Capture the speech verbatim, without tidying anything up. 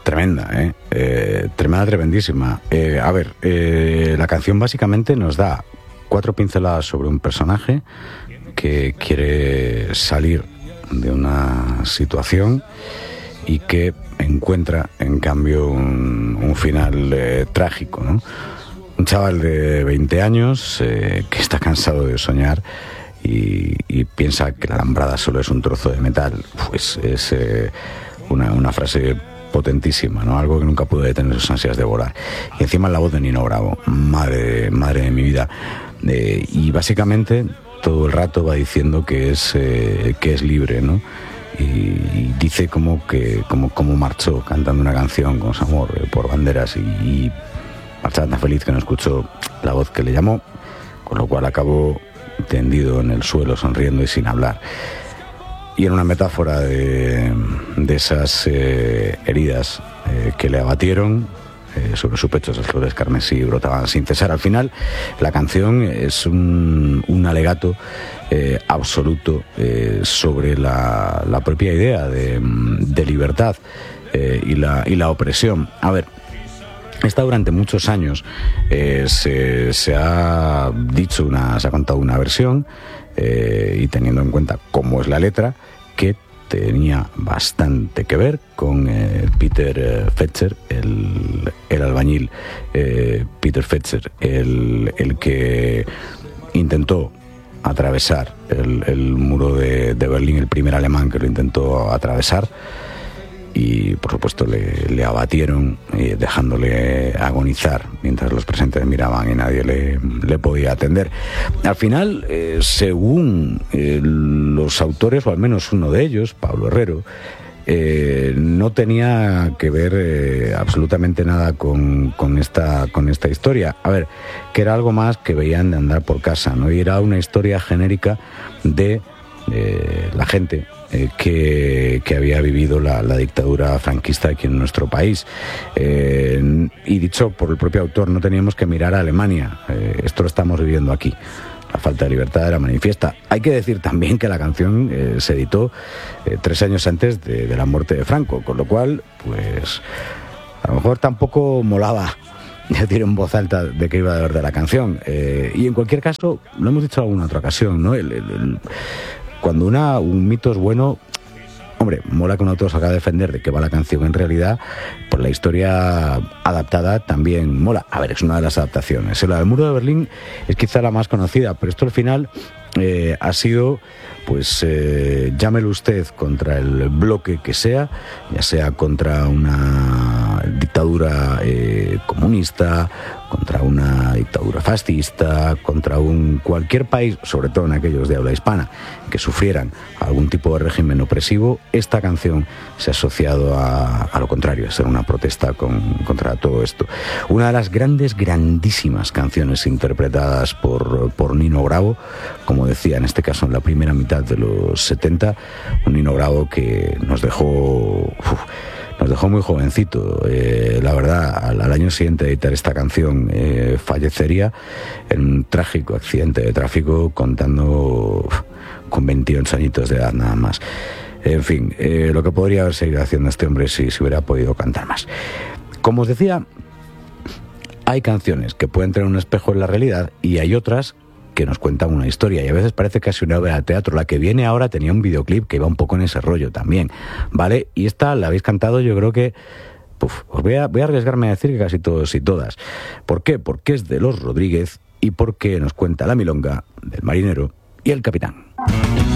tremenda, ¿eh? Eh, tremenda, tremendísima. Eh, a ver, eh, la canción básicamente nos da cuatro pinceladas sobre un personaje que quiere salir de una situación y que encuentra, en cambio, un, un final eh, trágico, ¿no? Un chaval de veinte años eh, que está cansado de soñar y, y piensa que la alambrada solo es un trozo de metal. Pues es eh, una, una frase potentísima, ¿no? Algo que nunca pudo detener sus ansias de volar. Y encima la voz de Nino Bravo, madre, madre de mi vida. Eh, y básicamente todo el rato va diciendo que es, eh, que es libre, ¿no? Y, y dice como que como, como marchó cantando una canción con su amor eh, por banderas y, y marchaba tan feliz que no escuchó la voz que le llamó, con lo cual acabó tendido en el suelo sonriendo y sin hablar. Y en una metáfora de, de esas eh, heridas eh, que le abatieron eh, sobre su pecho, esas flores carmesí brotaban sin cesar. Al final la canción es un, un alegato eh, absoluto eh, sobre la, la propia idea de, de libertad eh, y, la, y la opresión. A ver, esta durante muchos años eh, se, se ha dicho una, se ha contado una versión eh, y teniendo en cuenta cómo es la letra, que tenía bastante que ver con eh, Peter eh, Fetzer, el, el albañil eh, Peter Fetzer, el, el que intentó atravesar el, el muro de, de Berlín, el primer alemán que lo intentó atravesar. Y por supuesto le, le abatieron eh, dejándole agonizar mientras los presentes miraban y nadie le, le podía atender. Al final, eh, según eh, los autores, o al menos uno de ellos, Pablo Herrero, eh, no tenía que ver eh, absolutamente nada con, con, esta, con esta historia. A ver, que era algo más que veían de andar por casa, ¿no? Y era una historia genérica de eh, la gente Eh, que, que había vivido la, la dictadura franquista aquí en nuestro país. Eh, y dicho por el propio autor, no teníamos que mirar a Alemania, eh, esto lo estamos viviendo aquí. La falta de libertad era manifiesta. Hay que decir también que la canción eh, se editó eh, tres años antes de, de la muerte de Franco, con lo cual, pues, a lo mejor tampoco molaba decir en voz alta de qué iba de verdad la canción. Eh, y en cualquier caso, lo hemos dicho en alguna otra ocasión, ¿no? El, el, el, Cuando una, un mito es bueno, hombre, mola que un autor salga a defender de qué va la canción en realidad, pues la historia adaptada también mola. A ver, es una de las adaptaciones. La del Muro de Berlín es quizá la más conocida, pero esto al final eh, ha sido, pues, eh, llámelo usted contra el bloque que sea, ya sea contra una dictadura eh, comunista, contra una dictadura fascista, contra un cualquier país, sobre todo en aquellos de habla hispana, que sufrieran algún tipo de régimen opresivo. Esta canción se ha asociado a, a lo contrario, a ser una protesta con, contra todo esto. Una de las grandes, grandísimas canciones interpretadas por, por Nino Bravo, como decía, en este caso en la primera mitad de los setenta, un Nino Bravo que nos dejó... Uf, Nos dejó muy jovencito. Eh, la verdad, al, al año siguiente de editar esta canción, eh, fallecería en un trágico accidente de tráfico, contando uf, con veintiocho añitos de edad nada más. En fin, eh, lo que podría haber seguido haciendo este hombre si se hubiera podido cantar más. Como os decía, hay canciones que pueden tener un espejo en la realidad y hay otras que nos cuentan una historia, y a veces parece casi una obra de teatro. La que viene ahora tenía un videoclip que iba un poco en ese rollo también, ¿vale? Y esta la habéis cantado, yo creo que puf, os voy a, voy a arriesgarme a decir que casi todos y todas. ¿Por qué? Porque es de Los Rodríguez y porque nos cuenta la milonga del marinero y el capitán.